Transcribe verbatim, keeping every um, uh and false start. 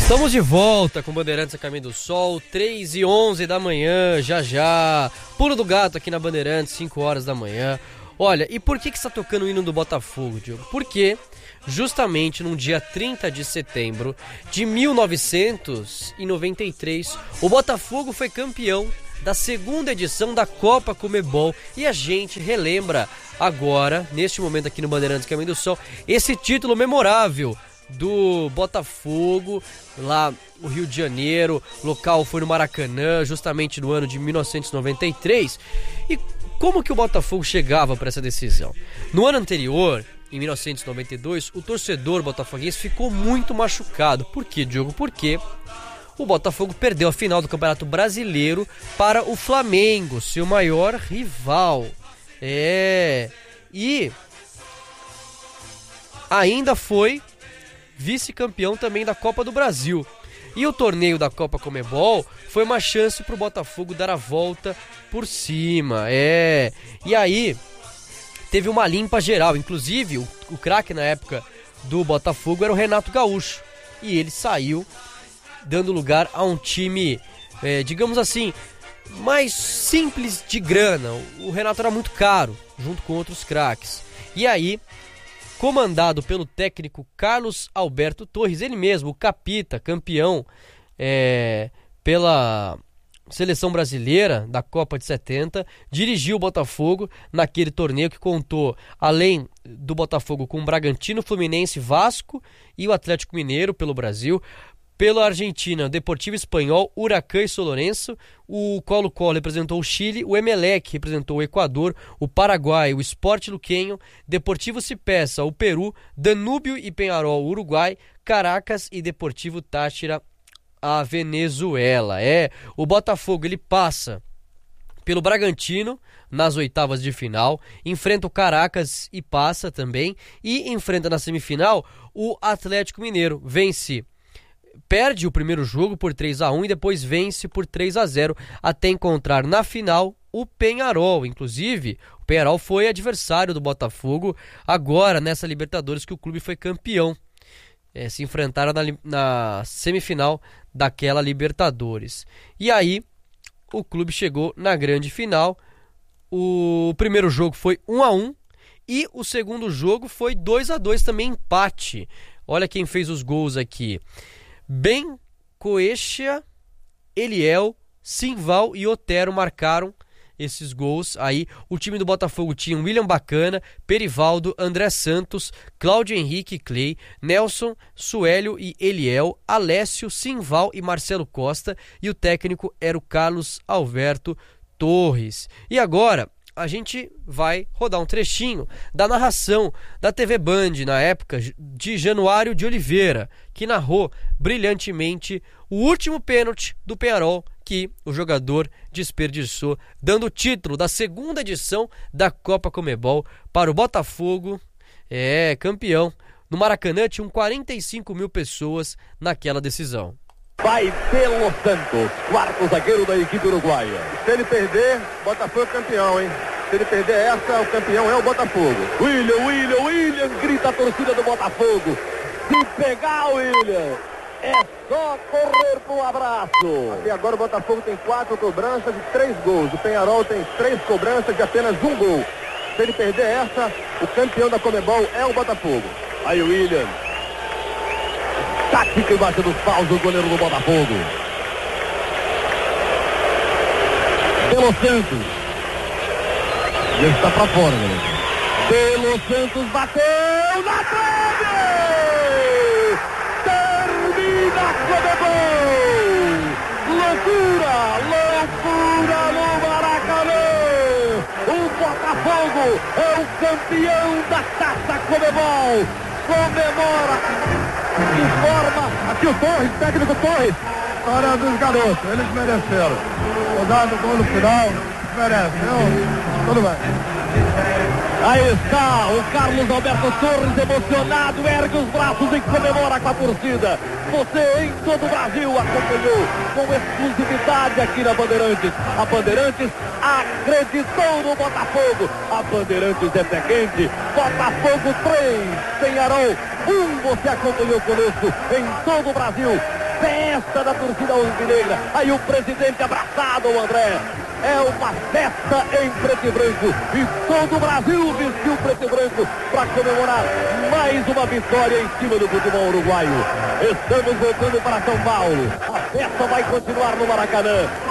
Estamos de volta com Bandeirantes a Caminho do Sol, três e onze da manhã, já já. Pulo do gato aqui na Bandeirantes, cinco horas da manhã. Olha, e por que que está tocando o hino do Botafogo, Diogo? Porque justamente no dia trinta de setembro de mil novecentos e noventa e três, o Botafogo foi campeão da segunda edição da Copa Conmebol e a gente relembra agora, neste momento aqui no Bandeirantes Caminho do Sol, esse título memorável do Botafogo, lá no Rio de Janeiro. O local foi no Maracanã, justamente no ano de mil novecentos e noventa e três. E como que o Botafogo chegava para essa decisão? No ano anterior, em mil novecentos e noventa e dois, o torcedor botafoguense ficou muito machucado. Por quê, Diogo? Porque o Botafogo perdeu a final do Campeonato Brasileiro para o Flamengo, seu maior rival. É... E ainda foi vice-campeão também da Copa do Brasil. E o torneio da Copa Conmebol foi uma chance para o Botafogo dar a volta por cima. É. E aí teve uma limpa geral. Inclusive o, o craque na época do Botafogo era o Renato Gaúcho. E ele saiu dando lugar a um time, é, digamos assim, mais simples de grana. O Renato era muito caro, junto com outros craques. E aí, comandado pelo técnico Carlos Alberto Torres, ele mesmo, o capita, campeão é, pela seleção brasileira da Copa de setenta, dirigiu o Botafogo naquele torneio que contou, além do Botafogo, com o Bragantino, Fluminense, Vasco e o Atlético Mineiro pelo Brasil. Pela Argentina, Deportivo Espanhol, Huracán e São Lourenço. O Colo-Colo representou o Chile, o Emelec representou o Equador, o Paraguai, o Sport Luquenho, Deportivo Cipeça, o Peru, Danúbio e Peñarol, o Uruguai, Caracas e Deportivo Táchira, a Venezuela. É, o Botafogo ele passa pelo Bragantino nas oitavas de final, enfrenta o Caracas e passa também, e enfrenta na semifinal o Atlético Mineiro, vence. Perde o primeiro jogo por três a um e depois vence por três a zero até encontrar na final o Peñarol. Inclusive, o Peñarol foi adversário do Botafogo agora nessa Libertadores que o clube foi campeão. É, se enfrentaram na, na semifinal daquela Libertadores. E aí, o clube chegou na grande final. O primeiro jogo foi um a um e o segundo jogo foi dois a dois, também empate. Olha quem fez os gols aqui. Ben Coexia, Eliel, Simval e Otero marcaram esses gols. Aí o time do Botafogo tinha William Bacana, Perivaldo, André Santos, Cláudio Henrique Clay, Nelson, Suélio e Eliel, Alessio, Simval e Marcelo Costa, e o técnico era o Carlos Alberto Torres. E agora a gente vai rodar um trechinho da narração da T V Band na época de Januário de Oliveira, que narrou brilhantemente o último pênalti do Peñarol que o jogador desperdiçou, dando o título da segunda edição da Copa Conmebol para o Botafogo, é campeão. No Maracanã tinham quarenta e cinco mil pessoas naquela decisão. Vai pelo Santos, quarto zagueiro da equipe uruguaia. Se ele perder, Botafogo é campeão, hein? Se ele perder essa, o campeão é o Botafogo. William, William, William, grita a torcida do Botafogo. Se pegar, William, é só correr pro abraço. Até agora o Botafogo tem quatro cobranças e três gols. O Peñarol tem três cobranças e apenas um gol. Se ele perder essa, o campeão da Conmebol é o Botafogo. Aí o William. Tática embaixo dos paus do goleiro do Botafogo. Pelo Santos. E ele está pra fora, galera. Pelo Santos bateu na trave! Termina a Conmebol! Loucura! Loucura no Maracanã! O Botafogo é o campeão da Taça Conmebol! Comemora! Informa aqui o Torres, técnico Torres. Hora dos garotos, eles mereceram. Rodado gol no final, merece. Eu, tudo bem. Aí está o Carlos Alberto Torres emocionado, ergue os braços e comemora com a torcida. Você em todo o Brasil acompanhou com exclusividade aqui na Bandeirantes. A Bandeirantes acreditou no Botafogo. A Bandeirantes é pé quente. Botafogo três, Peñarol um. Você acompanhou conosco em todo o Brasil. festa da torcida alvinegra. Aí o presidente abraçado, o André. É uma festa em preto e branco. E todo o Brasil vestiu preto e branco para comemorar mais uma vitória em cima do futebol uruguaio. Estamos voltando para São Paulo. A festa vai continuar no Maracanã.